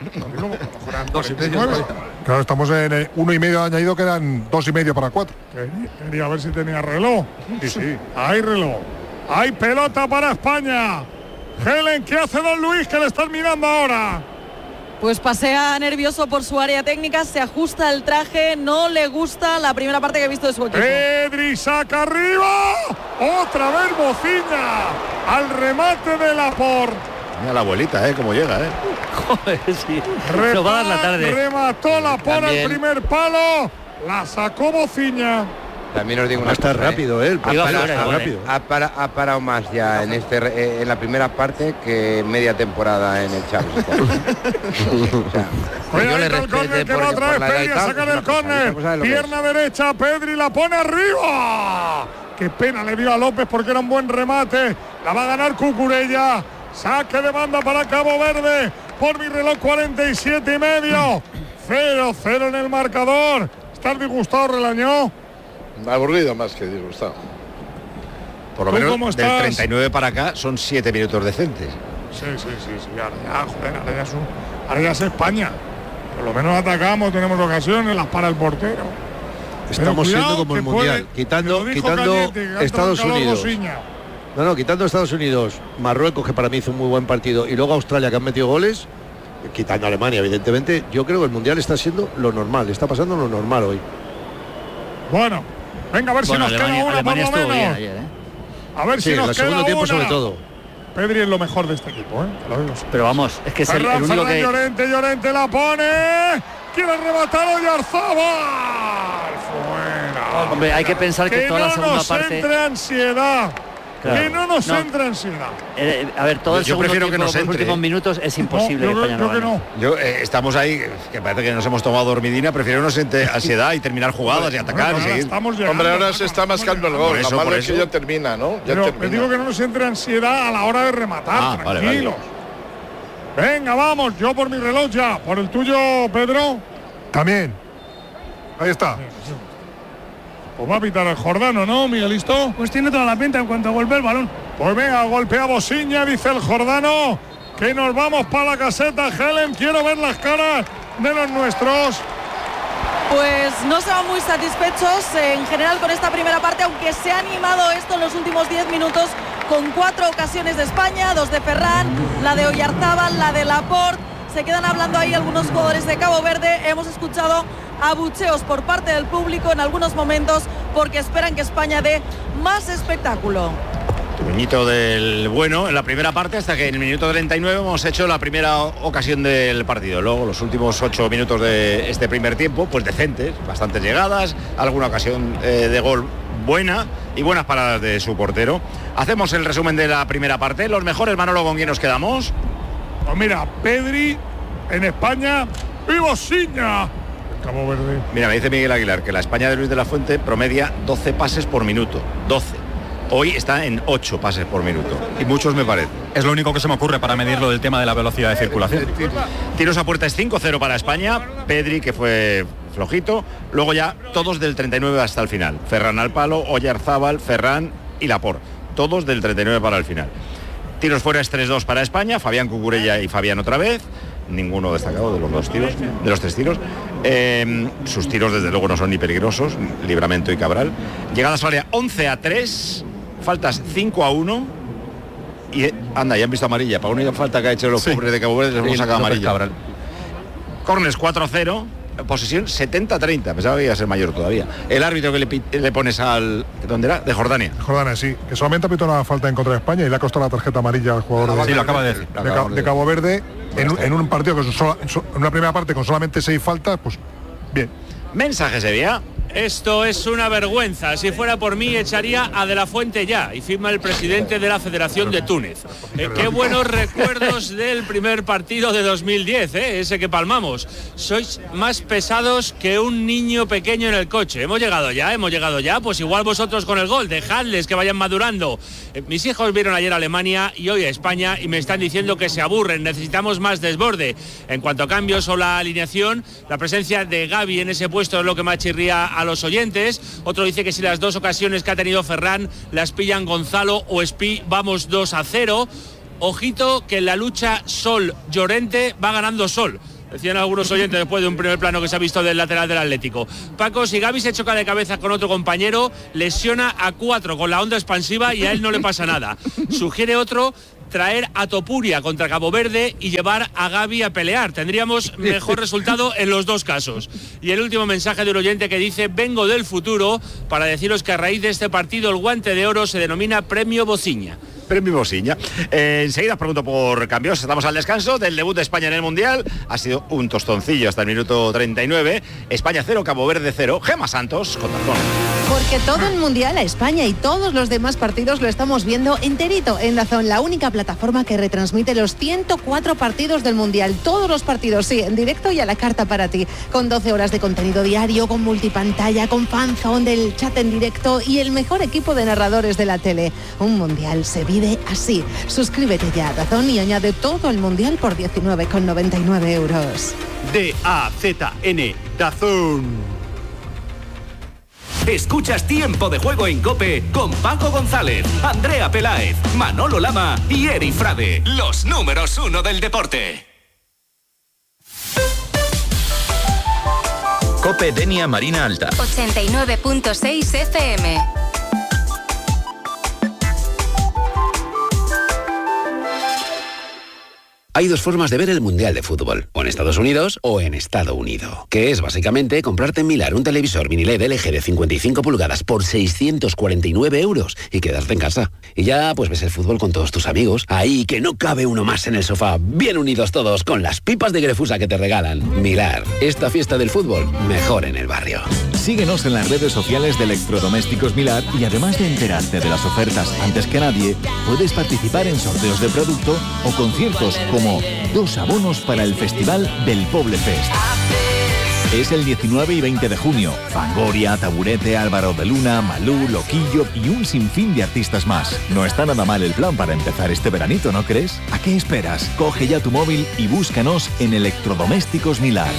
2,5. Claro, estamos en 1,5 añadido, quedan 2,5 para 4. Quería ver si tenía reloj. Sí. Hay reloj. Hay pelota para España. Helen, ¿qué hace don Luis que le están mirando ahora? Pues pasea nervioso por su área técnica, se ajusta el traje, no le gusta la primera parte que he visto de su equipo. Pedri saca arriba. Otra vez Bociña. Al remate de Laporte. Mira la abuelita, cómo llega, Joder, sí. Nos va a dar la tarde. Remató Laporte al primer palo. La sacó Bociña. También os digo una cosa, rápido, Ha parado más ya en la primera parte que media temporada en el Champions. Yo le respeto que va otra vez Pedri a sacar el córner. Pierna derecha, Pedri la pone arriba. Qué pena le dio a López porque era un buen remate. La va a ganar Cucurella. Saque de banda para Cabo Verde. Por mi reloj 47,5. 0-0 en el marcador. ¿Estás disgustado, Relañó? Aburrido más que disgustado. Por lo menos del 39 para acá son 7 minutos decentes. Sí. Ahora ya es España. Por lo menos atacamos, tenemos ocasiones, las para el portero. Estamos siendo como el Mundial, quitando Estados Unidos. No, quitando Estados Unidos, Marruecos, que para mí hizo un muy buen partido, y luego Australia, que han metido goles, quitando Alemania, evidentemente. Yo creo que el Mundial está siendo lo normal, está pasando lo normal hoy. Bueno, venga, a ver si nos queda una por lo menos. A ver si nos queda segundo tiempo una. sobre todo. Pedri es lo mejor de este equipo, Pero vamos, es que es el único que... Llorente la pone. Quiere rematar Oyarzábal. Fuera. Hombre, hay que pensar que toda la segunda parte... entre ansiedad. Claro. Que no nos entre ansiedad. A ver, todo el segundo prefiero tiempo, que nos los últimos minutos es imposible que España no gane. Estamos ahí, que parece que nos hemos tomado dormidina. Prefiero no sentir ansiedad y terminar jugadas y atacar y seguir. Hombre, ahora se está mascando el gol. Lo malo es que ya termina, ¿no? Te digo que no nos entre ansiedad a la hora de rematar. Tranquilos. Vale. Venga, vamos. Yo por mi reloj ya. ¿Por el tuyo, Pedro? También. Ahí está. Pues va a pitar el Jordano, ¿no, Miguelito? Pues tiene toda la pinta en cuanto golpea el balón. Pues venga, golpea Bociña, dice el Jordano, que nos vamos para la caseta. Helen, quiero ver las caras de los nuestros. Pues no se van muy satisfechos en general con esta primera parte, aunque se ha animado esto en los últimos 10 minutos con 4 ocasiones de España, 2 de Ferran, la de Oyarzábal, la de Laporte. Se quedan hablando ahí algunos jugadores de Cabo Verde. Hemos escuchado abucheos por parte del público en algunos momentos porque esperan que España dé más espectáculo. Puñito del bueno en la primera parte, hasta que en el minuto 39 hemos hecho la primera ocasión del partido. Luego los últimos 8 minutos de este primer tiempo, pues decentes, bastantes llegadas, alguna ocasión de gol buena y buenas paradas de su portero. Hacemos el resumen de la primera parte. Los mejores, Manolo, ¿con quién nos quedamos? Pues mira, Pedri en España y Bociña. Cabo Verde. Mira, me dice Miguel Aguilar que la España de Luis de la Fuente promedia 12 pases por minuto. 12. Hoy está en 8 pases por minuto. Y muchos me parece. Es lo único que se me ocurre para medirlo del tema de la velocidad de circulación. Tiros a puerta es 5-0 para España. Pedri, que fue flojito. Luego ya todos del 39 hasta el final. Ferran al palo, Oyarzábal, Ferran y Laporte. Todos del 39 para el final. Tiros fuera es 3-2 para España. Fabián Cucurella y Fabián otra vez. Ninguno destacado de los 2 tiros, de los 3 tiros. Sus tiros desde luego no son ni peligrosos, Livramento y Cabral. Llegadas al área 11-3, faltas 5-1 y anda, ya han visto amarilla. Para una falta que ha hecho los pobres de Cabo Verde les hemos sacado amarilla. Cabral. Corners 4-0, posesión 70-30, pensaba que iba a ser mayor todavía. El árbitro que le pones al... ¿Dónde era? De Jordania. Jordania, sí, que solamente ha pitado una falta en contra de España y le ha costado la tarjeta amarilla al jugador sí, lo acaba de decir. De Cabo Verde. En un partido que en una primera parte con solamente 6 faltas, pues bien. Mensaje Sevilla. Esto es una vergüenza. Si fuera por mí, echaría a De la Fuente ya. Y firma el presidente de la Federación de Túnez. Qué buenos recuerdos del primer partido de 2010, ese que palmamos. Sois más pesados que un niño pequeño en el coche. Hemos llegado ya. Pues igual vosotros con el gol. Dejadles que vayan madurando. Mis hijos vieron ayer a Alemania y hoy a España y me están diciendo que se aburren. Necesitamos más desborde. En cuanto a cambios o la alineación, la presencia de Gavi en ese puesto es lo que más chirría a los oyentes. Otro dice que si las 2 ocasiones que ha tenido Ferran las pillan Gonzalo o Espi, vamos 2-0. Ojito que en la lucha Sol-Llorente va ganando Sol. Decían algunos oyentes después de un primer plano que se ha visto del lateral del Atlético. Paco, si Gavi se choca de cabeza con otro compañero, lesiona a 4 con la onda expansiva y a él no le pasa nada. Sugiere otro traer a Topuria contra Cabo Verde y llevar a Gavi a pelear. Tendríamos mejor resultado en los 2 casos. Y el último mensaje de un oyente que dice: vengo del futuro para deciros que a raíz de este partido el guante de oro se denomina Premio Bociña. Premio Bociña. Enseguida os pregunto por cambios. Estamos al descanso del debut de España en el Mundial. Ha sido un tostoncillo hasta el minuto 39. España 0, Cabo Verde 0. Gemma Santos con Dazón. Porque todo el Mundial a España y todos los demás partidos lo estamos viendo enterito en Dazón, la única plataforma que retransmite los 104 partidos del Mundial. Todos los partidos, sí, en directo y a la carta para ti. Con 12 horas de contenido diario, con multipantalla, con fanzone del chat en directo y el mejor equipo de narradores de la tele. Un Mundial se vive así. Suscríbete ya a Dazón y añade todo el Mundial por 19,99 euros. D-A-Z-N, Dazón. Escuchas Tiempo de Juego en COPE con Paco González, Andrea Peláez, Manolo Lama y Eri Frade, los números 1 del deporte. COPE Denia Marina Alta 89.6 FM. Hay 2 formas de ver el Mundial de Fútbol, o en Estados Unidos o en Estado Unido, que es básicamente comprarte en Milar un televisor mini LED LG de 55 pulgadas por 649 euros y quedarte en casa. Y ya pues ves el fútbol con todos tus amigos, ahí que no cabe uno más en el sofá, bien unidos todos con las pipas de Grefusa que te regalan. Milar, esta fiesta del fútbol, mejor en el barrio. Síguenos en las redes sociales de Electrodomésticos Milar y además de enterarte de las ofertas antes que nadie, puedes participar en sorteos de producto o conciertos como 2 abonos para el Festival del Poble Fest. Es el 19 y 20 de junio. Fangoria, Taburete, Álvaro de Luna, Malú, Loquillo y un sinfín de artistas más. No está nada mal el plan para empezar este veranito, ¿no crees? ¿A qué esperas? Coge ya tu móvil y búscanos en Electrodomésticos Milar.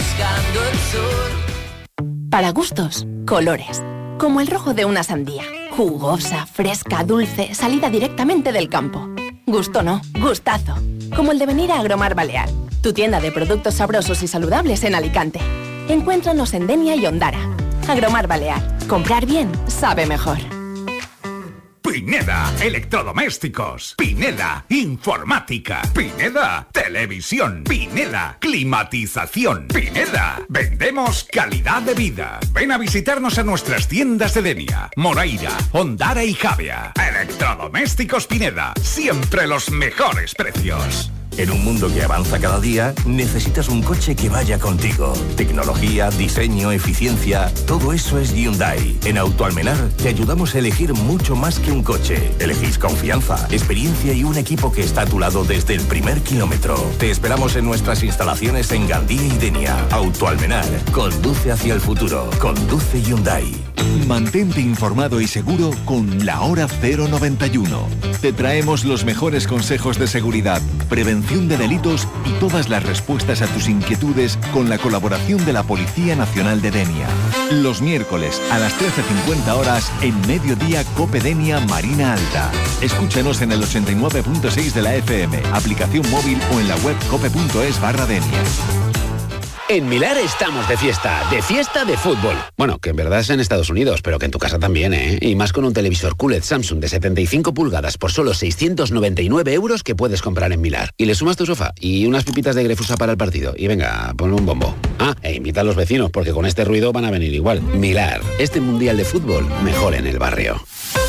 Para gustos, colores. Como el rojo de una sandía. Jugosa, fresca, dulce, salida directamente del campo. Gusto no, gustazo. Como el de venir a Agromar Balear, tu tienda de productos sabrosos y saludables en Alicante. Encuéntranos en Denia y Ondara. Agromar Balear. Comprar bien sabe mejor. Pineda Electrodomésticos, Pineda Informática, Pineda Televisión, Pineda Climatización, Pineda Vendemos calidad de vida. Ven a visitarnos a nuestras tiendas de Denia, Moraira, Ondara y Javea. Electrodomésticos Pineda, siempre los mejores precios. En un mundo que avanza cada día, necesitas un coche que vaya contigo. Tecnología, diseño, eficiencia, todo eso es Hyundai. En Autoalmenar te ayudamos a elegir mucho más que un coche. Elegís confianza, experiencia y un equipo que está a tu lado desde el primer kilómetro. Te esperamos en nuestras instalaciones en Gandía y Denia. Autoalmenar, conduce hacia el futuro. Conduce Hyundai. Mantente informado y seguro con la Hora 091. Te traemos los mejores consejos de seguridad, prevención de delitos y todas las respuestas a tus inquietudes con la colaboración de la Policía Nacional de Denia. Los miércoles a las 13:50 horas en Mediodía COPE Denia Marina Alta. Escúchanos en el 89.6 de la FM, aplicación móvil o en la web cope.es/Denia. En Milar estamos de fiesta de fútbol. Bueno, que en verdad es en Estados Unidos, pero que en tu casa también, ¿eh? Y más con un televisor QLED Samsung de 75 pulgadas por solo 699 euros que puedes comprar en Milar. Y le sumas tu sofá y unas pipitas de Grefusa para el partido. Y venga, ponle un bombo. Ah, e invita a los vecinos, porque con este ruido van a venir igual. Milar, este Mundial de Fútbol, mejor en el barrio.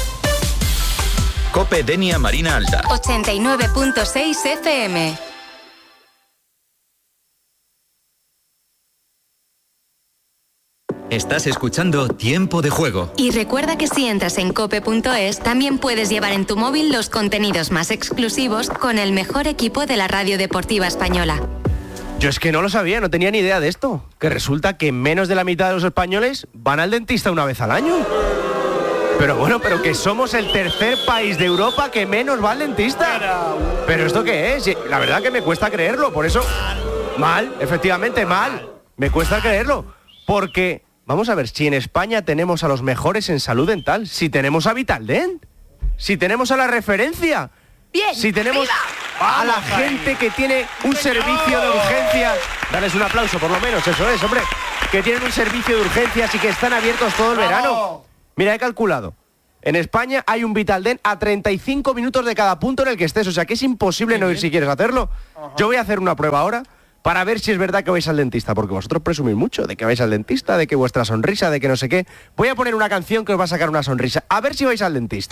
COPE Denia Marina Alta 89.6 FM. Estás escuchando Tiempo de Juego. Y recuerda que si entras en cope.es, también puedes llevar en tu móvil los contenidos más exclusivos con el mejor equipo de la radio deportiva española. Yo es que no lo sabía, no tenía ni idea de esto. Que resulta que menos de la mitad de los españoles van al dentista una vez al año. Pero bueno, pero que somos el tercer país de Europa que menos va al dentista. ¿Pero esto qué es? La verdad que me cuesta creerlo, por eso... Mal, efectivamente, mal. Me cuesta creerlo, porque... vamos a ver, si en España tenemos a los mejores en salud dental, si tenemos a Vitaldent, si tenemos a la referencia, bien, si tenemos a la gente que tiene un servicio de urgencias, dales un aplauso por lo menos, eso es, hombre, que tienen un servicio de urgencias y que están abiertos todo el verano. Mira, he calculado. En España hay un Vitaldent a 35 minutos de cada punto en el que estés, o sea que es imposible no ir si quieres hacerlo. Yo voy a hacer una prueba ahora para ver si es verdad que vais al dentista, porque vosotros presumís mucho de que vais al dentista, de que vuestra sonrisa, de que no sé qué. Voy a poner una canción que os va a sacar una sonrisa, a ver si vais al dentista.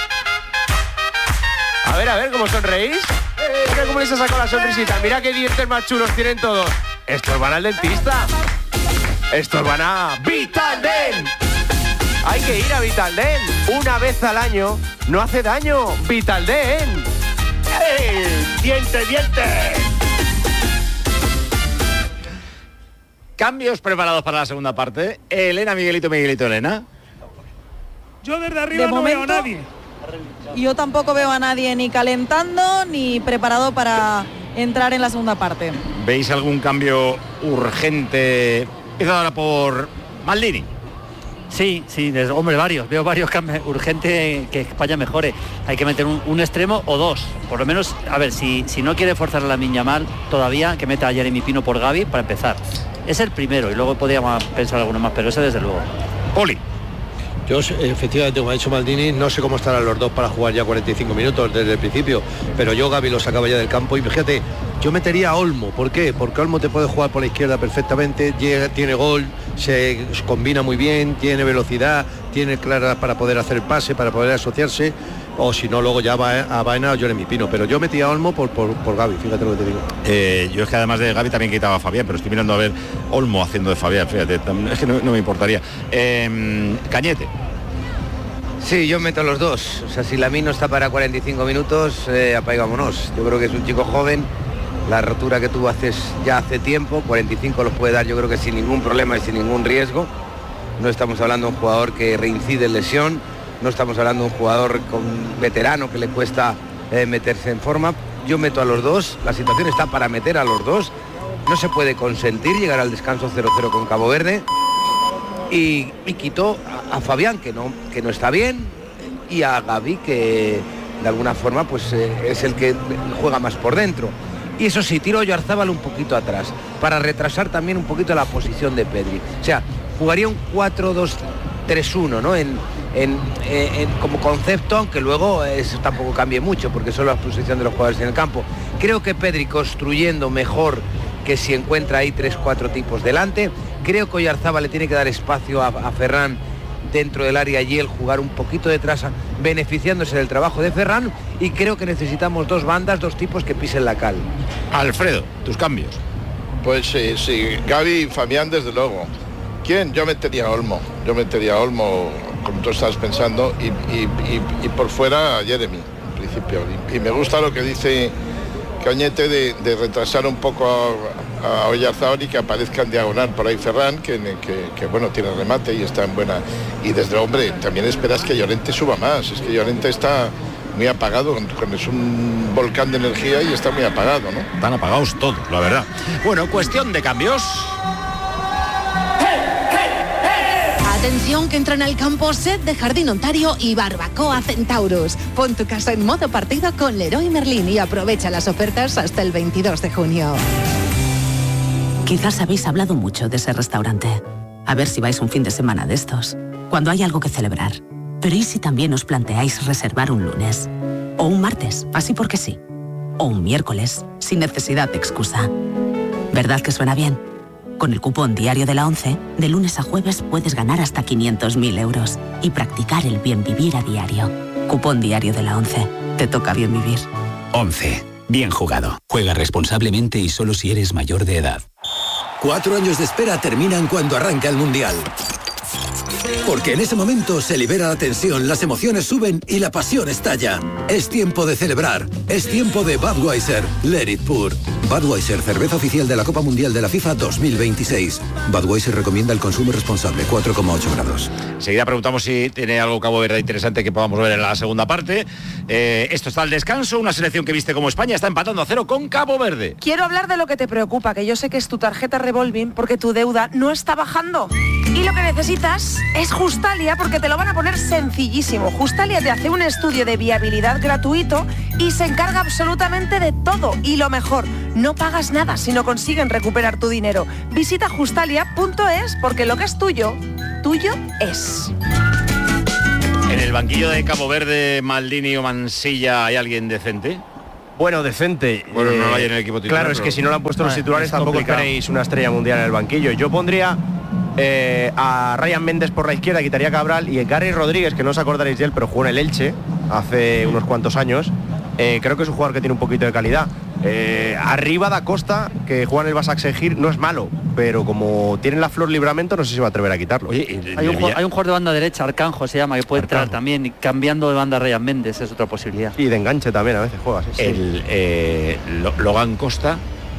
A ver, ¿cómo sonreís? Mira cómo les ha sacado la sonrisita, mira qué dientes más chulos tienen todos. Estos van al dentista. Estos van a Vitaldent. Hay que ir a Vitaldent. Una vez al año no hace daño. Vitaldent. ¡Hey! ¡Diente! Cambios preparados para la segunda parte. Elena, Miguelito, Elena. Yo desde arriba no veo a nadie. Yo tampoco veo a nadie ni calentando ni preparado para entrar en la segunda parte. ¿Veis algún cambio urgente? Empiezo ahora por Maldini. Sí, hombre, veo varios cambios. Urgente que España mejore. Hay que meter un extremo o dos. Por lo menos, a ver, si no quiere forzar a Lamine Yamal todavía, que meta a Jeremy Pino por Gavi para empezar. Es el primero y luego podríamos pensar alguno más, pero ese desde luego. Poli. Yo, efectivamente, como ha dicho Maldini, no sé cómo estarán los dos para jugar ya 45 minutos desde el principio, pero yo Gavi lo sacaba ya del campo y fíjate, yo metería a Olmo. ¿Por qué? Porque Olmo te puede jugar por la izquierda perfectamente, tiene gol, se combina muy bien, tiene velocidad, tiene claras para poder hacer el pase, para poder asociarse, o si no, luego ya va a Baena o Jeremy Pino, pero yo metía a Olmo por Gavi, fíjate lo que te digo. Yo es que además de Gavi también quitaba a Fabián, pero estoy mirando a ver Olmo haciendo de Fabián, fíjate, es que no me importaría. Cañete. Sí, yo meto los dos. O sea, si Lamine no está para 45 minutos, apaigámonos. Yo creo que es un chico joven. La rotura que tuvo ya hace tiempo, 45 los puede dar yo creo que sin ningún problema y sin ningún riesgo. No estamos hablando de un jugador que reincide en lesión. No estamos hablando de un jugador veterano que le cuesta meterse en forma. Yo meto a los dos. La situación está para meter a los dos. No se puede consentir llegar al descanso 0-0 con Cabo Verde. Y quitó a Fabián, que no está bien, y a Gavi, que de alguna forma pues es el que juega más por dentro. Y eso sí, tiro a Oyarzábal un poquito atrás, para retrasar también un poquito la posición de Pedri. O sea, jugaría un 4-2-3-1, ¿no? Como concepto, aunque luego eso tampoco cambie mucho, porque solo la posición de los jugadores en el campo. Creo que Pedri construyendo mejor que si encuentra ahí 3-4 tipos delante. Creo que Oyarzábal le tiene que dar espacio a Ferran dentro del área y él jugar un poquito detrás, beneficiándose del trabajo de Ferran, y creo que necesitamos dos bandas, dos tipos que pisen la cal. Alfredo, tus cambios. Pues sí, Gavi y Fabián desde luego. ¿Quién? Yo metería a Olmo, como tú estás pensando, y por fuera a Jeremy, en principio. Y me gusta lo que dice Cañete de retrasar un poco a Oyarzábal y que aparezca en diagonal por ahí Ferran, que bueno, tiene remate y está en buena. Y desde hombre, también esperas que Llorente suba más. Es que Llorente está muy apagado, es un volcán de energía y está muy apagado, ¿no? Están apagados todos, la verdad. Bueno, cuestión de cambios. Atención, que entran al campo Set de Jardín Ontario y Barbacoa Centaurus. Pon tu casa en modo partido con Leroy Merlin y aprovecha las ofertas hasta el 22 de junio. Quizás habéis hablado mucho de ese restaurante. A ver si vais un fin de semana de estos, cuando hay algo que celebrar. Pero ¿y si también os planteáis reservar un lunes? O un martes, así porque sí. O un miércoles, sin necesidad de excusa. ¿Verdad que suena bien? Con el cupón diario de la ONCE, de lunes a jueves puedes ganar hasta 500.000 euros y practicar el bien vivir a diario. Cupón diario de la ONCE. Te toca bien vivir. ONCE. Bien jugado. Juega responsablemente y solo si eres mayor de edad. 4 años de espera terminan cuando arranca el Mundial. Porque en ese momento se libera la tensión, las emociones suben y la pasión estalla. Es tiempo de celebrar. Es tiempo de Budweiser. Let it pour. Budweiser, cerveza oficial de la Copa Mundial de la FIFA 2026. Budweiser recomienda el consumo responsable, 4,8 grados. Enseguida preguntamos si tiene algo Cabo Verde interesante que podamos ver en la segunda parte. Esto está al descanso. Una selección que viste como España está empatando a 0 con Cabo Verde. Quiero hablar de lo que te preocupa, que yo sé que es tu tarjeta revolving, porque tu deuda no está bajando. Y lo que necesitas es Justalia, porque te lo van a poner sencillísimo. Justalia te hace un estudio de viabilidad gratuito y se encarga absolutamente de todo. Y lo mejor, no pagas nada si no consiguen recuperar tu dinero. Visita justalia.es, porque lo que es tuyo, tuyo es. ¿En el banquillo de Cabo Verde, Maldini o Mansilla hay alguien decente? Bueno, decente. Bueno, no lo hay en el equipo titular. Claro, es que si no lo han puesto los titulares tampoco complicado. tenéis una estrella mundial en el banquillo. Yo pondría a Ryan Méndez por la izquierda, quitaría a Cabral, y Gary Rodríguez, que no os acordaréis de él, pero jugó en el Elche hace unos cuantos años. Creo que es un jugador que tiene un poquito de calidad. Arriba Da Costa, que juega en el Basaksehir, no es malo, pero como tiene la Flor Livramento, no sé si va a atrever a quitarlo. Oye, hay un jugador de banda derecha, Arcanjo se llama, que puede entrar también, y cambiando de banda Ryan Méndez es otra posibilidad. Y de enganche también a veces juega. Sí. Logan Costa.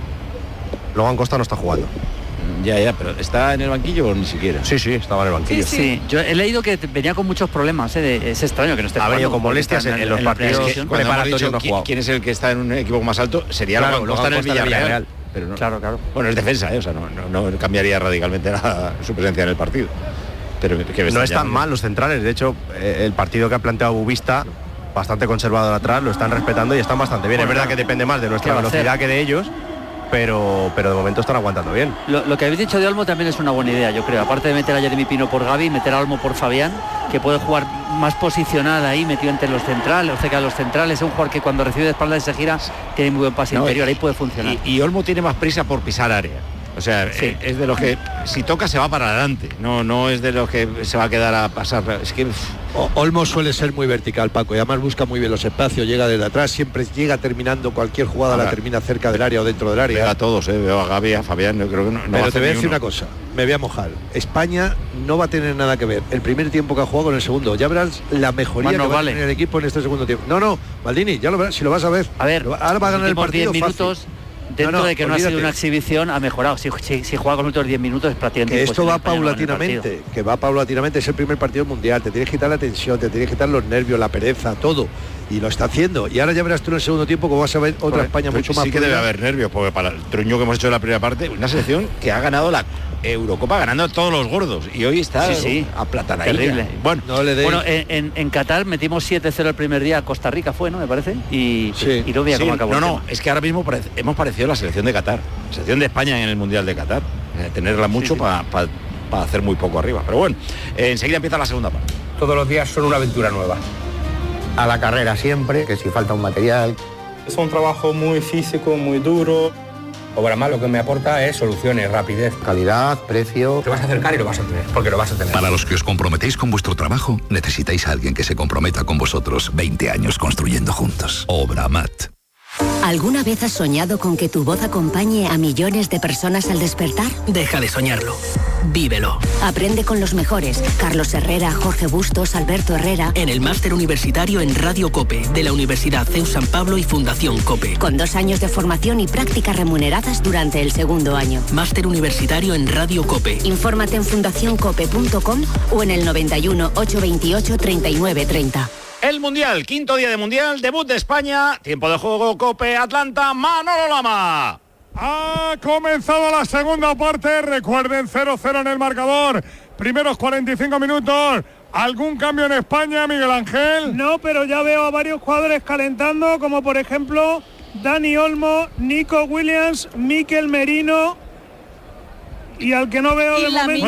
Logan Costa no está jugando. Ya, pero ¿está en el banquillo o ni siquiera? Sí, estaba en el banquillo. Sí. Yo he leído que venía con muchos problemas, es extraño que no esté jugando. Ha venido con molestias en los partidos preparatorios. No quién es el que está en un equipo más alto, sería Logan Costa en el Villarreal. Pero no, claro. Bueno, es defensa, o sea, no cambiaría radicalmente nada su presencia en el partido. Pero no están mal los centrales, de hecho, el partido que ha planteado Bubista, bastante conservador atrás, lo están respetando y están bastante bien. Es verdad que depende más de nuestra velocidad que de ellos. Pero de momento están aguantando bien. Lo que habéis dicho de Olmo también es una buena idea, yo creo. Aparte de meter a Jeremy Pino por Gavi, meter a Olmo por Fabián, que puede jugar más posicional ahí, metido entre los centrales, o cerca de los centrales. Es un jugador que cuando recibe de espaldas se gira, tiene muy buen pase interior, ahí puede funcionar. Y Olmo tiene más prisa por pisar área. O sea, es de los que si toca se va para adelante, no es de los que se va a quedar a pasar. Es que Olmo suele ser muy vertical, Paco, y además busca muy bien los espacios, llega desde atrás, siempre llega terminando cualquier jugada, la termina cerca del área o dentro del área. Veo a todos, veo a Gavi, a Fabián, yo creo que no. Pero te voy a decir una cosa, me voy a mojar. España no va a tener nada que ver el primer tiempo que ha jugado con el segundo. Ya verás la mejoría que va a tener el equipo en este segundo tiempo. No, Maldini, ya lo verás, si lo vas a ver. A ver, ahora va a ganar el partido 10 minutos. Dentro de que no ha sido una exhibición, ha mejorado. Si juega con los últimos 10 minutos es prácticamente que esto va paulatinamente, es el primer partido mundial, te tienes que quitar la tensión, te tienes que quitar los nervios, la pereza, todo. Y lo está haciendo. Y ahora ya verás tú en el segundo tiempo cómo vas a ver otra España mucho más. Sí que debe haber nervios, porque para el truño que hemos hecho en la primera parte, una selección que ha ganado la Eurocopa, ganando a todos los gordos, y hoy está aplatanadilla. Terrible. Bueno, en Qatar metimos 7-0 el primer día a Costa Rica, fue, ¿no? Me parece. Y no veía cómo acabó. No, es que ahora mismo hemos parecido la selección de Qatar, la selección de España en el Mundial de Qatar. Tenerla mucho para hacer muy poco arriba. Pero bueno, enseguida empieza la segunda parte. Todos los días son una aventura nueva. A la carrera siempre, que si falta un material. Es un trabajo muy físico, muy duro. Obramat lo que me aporta es soluciones, rapidez, calidad, precio. Te vas a acercar y lo vas a tener, porque lo vas a tener. Para los que os comprometéis con vuestro trabajo, necesitáis a alguien que se comprometa con vosotros. 20 años construyendo juntos. Obramat. ¿Alguna vez has soñado con que tu voz acompañe a millones de personas al despertar? Deja de soñarlo. Vívelo. Aprende con los mejores. Carlos Herrera, Jorge Bustos, Alberto Herrera. En el máster universitario en Radio COPE, de la Universidad CEU San Pablo y Fundación COPE. Con 2 años de formación y prácticas remuneradas durante el segundo año. Máster universitario en Radio COPE. Infórmate en fundacioncope.com o en el 91 828 3930. El Mundial, quinto día de Mundial, debut de España, tiempo de juego, COPE, Atlanta, Manolo Lama. Ha comenzado la segunda parte, recuerden 0-0 en el marcador, primeros 45 minutos. ¿Algún cambio en España, Miguel Ángel? No, pero ya veo a varios jugadores calentando, como por ejemplo Dani Olmo, Nico Williams, Mikel Merino, y al que no veo de momento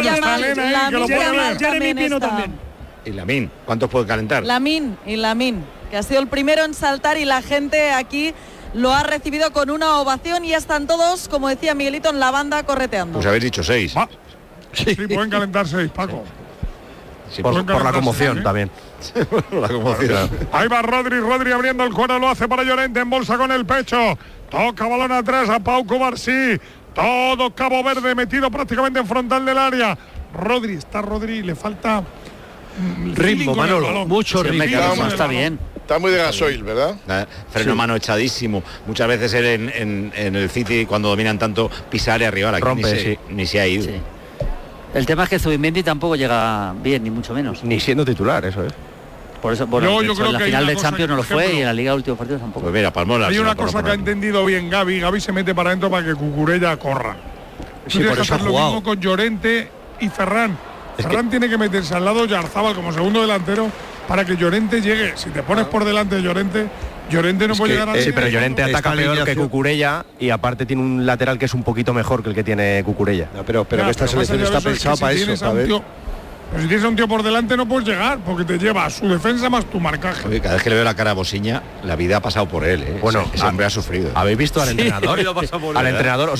es Jeremy Pino también. Y Lamine, ¿cuántos puede calentar? Lamine, que ha sido el primero en saltar y la gente aquí lo ha recibido con una ovación y están todos, como decía Miguelito, en la banda correteando. Pues habéis dicho 6. Sí, pueden calentar 6, Paco. Sí, por la conmoción también. La conmoción. Ahí va Rodri abriendo el cuero, lo hace para Llorente, en bolsa con el pecho. Toca balón atrás a Pau Cubarsí. Todo Cabo Verde metido prácticamente en frontal del área. Rodri, le falta ritmo, Manolo, mucho ritmo. Está bien. Está muy de gasoil, ¿verdad? Freno mano echadísimo. Muchas veces él en el City, cuando dominan tanto, pisar y arribar. Aquí rompe, ni se ha ido. Sí. El tema es que Zubimendi tampoco llega bien, ni mucho menos. Ni siendo titular, eso es. Por eso, bueno, yo creo en la final de Champions no lo fue y en la Liga últimos partidos tampoco. Pues mira, Palmola. Hay una cosa que ha entendido bien Gavi se mete para adentro para que Cucurella corra. Sí, por eso ha lo mismo con Llorente y Ferran. Ferran tiene que meterse al lado de Yarzábal como segundo delantero para que Llorente llegue. Si te pones por delante de Llorente no puede llegar a... Sí, pero Llorente ataca peor que Cucurella y aparte tiene un lateral que es un poquito mejor que el que tiene Cucurella. No, pero que esta selección está pensada para eso, pero si tienes a un tío por delante no puedes llegar, porque te lleva a su defensa más tu marcaje. Oye, cada vez que le veo la cara a Bosiña, la vida ha pasado por él, ¿eh? Bueno, ese hombre ha sufrido. ¿Habéis visto al entrenador? Al entrenador,